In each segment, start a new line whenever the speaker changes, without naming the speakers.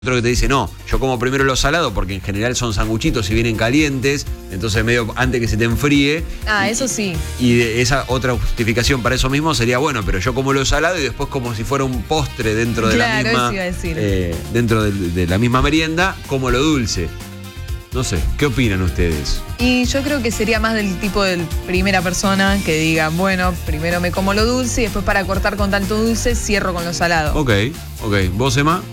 Otro que te dice, no, yo como primero los salados porque en general son sanguchitos y vienen calientes, entonces medio antes que se te enfríe.
Eso sí.
Y esa otra justificación para eso mismo sería, bueno, pero yo como lo salado y después como si fuera un postre dentro de la misma,
eso iba a decir.
dentro de la misma merienda, como lo dulce. No sé, ¿qué opinan ustedes?
Y yo creo que sería más del tipo de primera persona que diga, bueno, primero me como lo dulce y después para cortar con tanto dulce cierro con lo salado.
Ok. ¿Vos, Emma?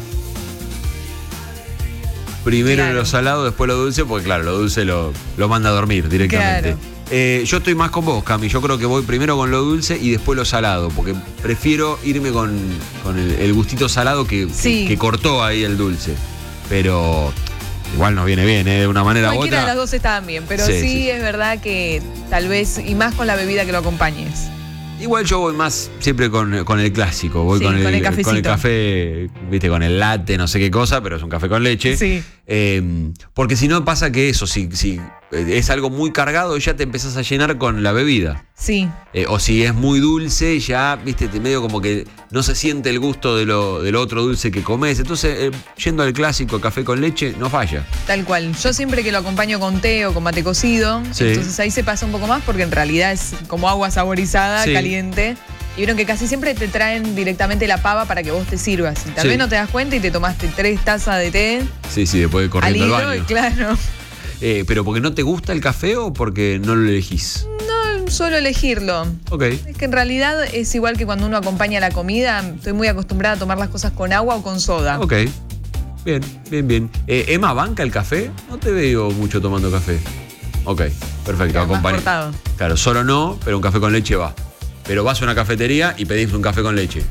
Primero lo salado, después lo dulce, porque claro, lo dulce lo manda a dormir directamente.
Claro.
Yo estoy más con vos, Cami. Yo creo que voy primero con lo dulce y después lo salado, porque prefiero irme con el gustito salado que cortó ahí el dulce. Pero igual nos viene bien, de una manera u otra.
Cualquiera de las dos estaban bien, pero sí es verdad que tal vez, y más con la bebida que lo acompañes.
Igual yo voy más siempre con el clásico, voy con el café, viste, con el latte, no sé qué cosa, pero es un café con leche.
Sí.
Porque si no pasa que eso, si es algo muy cargado, ya te empezás a llenar con la bebida.
Sí.
O si es muy dulce, ya, viste, medio como que no se siente el gusto de lo otro dulce que comes. Entonces, yendo al clásico café con leche, no falla.
Tal cual. Yo siempre que lo acompaño con té o con mate cocido, entonces ahí se pasa un poco más porque en realidad es como agua saborizada, caliente. Y vieron que casi siempre te traen directamente la pava para que vos te sirvas. Y tal vez no te das cuenta y te tomaste 3 tazas de té.
Sí, después de corriendo al baño.
Claro.
¿Pero porque no te gusta el café o porque no lo elegís?
No, solo elegirlo.
Ok.
Es que en realidad es igual que cuando uno acompaña la comida. Estoy muy acostumbrada a tomar las cosas con agua o con soda.
Ok. Bien. Emma, ¿banca el café? No te veo mucho tomando café. Ok, perfecto.
Acompañado.
Claro, solo no, pero un café con leche va. Pero vas a una cafetería y pedís un café con leche.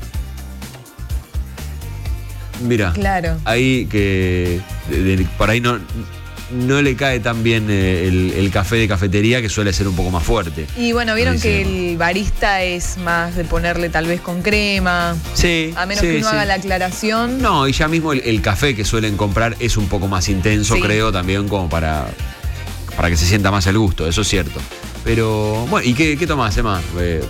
Mira,
claro.
Ahí que por ahí no le cae tan bien el café de cafetería, que suele ser un poco más fuerte.
Y bueno, vieron que el barista es más de ponerle tal vez con crema.
Sí.
A menos que uno haga la aclaración.
No, y ya mismo el café que suelen comprar es un poco más intenso, creo, también como para que se sienta más el gusto, eso es cierto. Pero, bueno, ¿y qué tomás, Emma?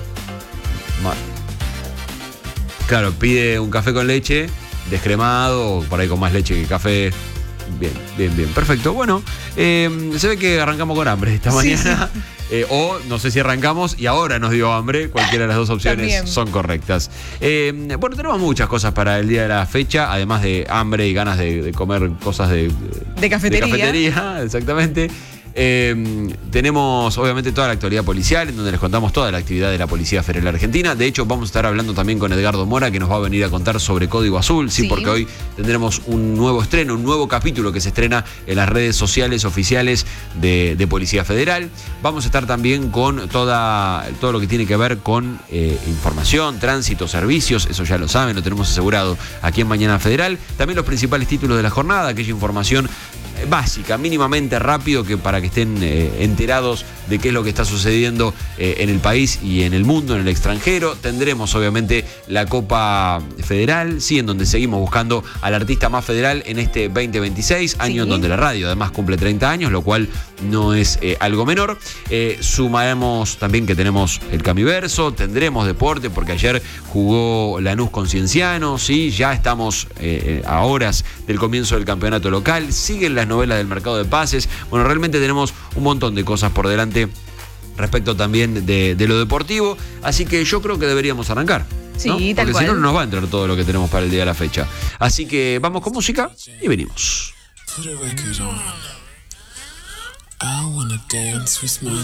Claro, pide un café con leche, descremado, o por ahí con más leche que café. Bien. Perfecto. Bueno, se ve que arrancamos con hambre esta mañana. O no sé si arrancamos y ahora nos dio hambre. Cualquiera de las dos opciones también son correctas. Bueno, tenemos muchas cosas para el día de la fecha, además de hambre y ganas de comer cosas de
cafetería.
De cafetería, exactamente. Tenemos obviamente toda la actualidad policial, en donde les contamos toda la actividad de la Policía Federal Argentina. De hecho, vamos a estar hablando también con Edgardo Mora, que nos va a venir a contar sobre Código Azul, porque hoy tendremos un nuevo estreno, un nuevo capítulo que se estrena en las redes sociales oficiales de Policía Federal. Vamos a estar también con todo lo que tiene que ver con información, tránsito, servicios, eso ya lo saben, lo tenemos asegurado aquí en Mañana Federal. También los principales títulos de la jornada, aquella información básica, mínimamente rápido, que para que estén enterados de qué es lo que está sucediendo en el país y en el mundo, en el extranjero. Tendremos obviamente la Copa Federal, en donde seguimos buscando al artista más federal en este 2026, año en donde la radio además cumple 30 años, lo cual no es algo menor. Sumaremos también que tenemos el Camiverso, tendremos deporte, porque ayer jugó Lanús con Cienciano, ya estamos a horas del comienzo del campeonato local, siguen las novelas del mercado de pases. Bueno, realmente tenemos un montón de cosas por delante respecto también de lo deportivo, así que yo creo que deberíamos arrancar, ¿no?
Tal
porque
cual.
si no nos va a entrar todo lo que tenemos para el día de la fecha. Así que vamos con música y venimos.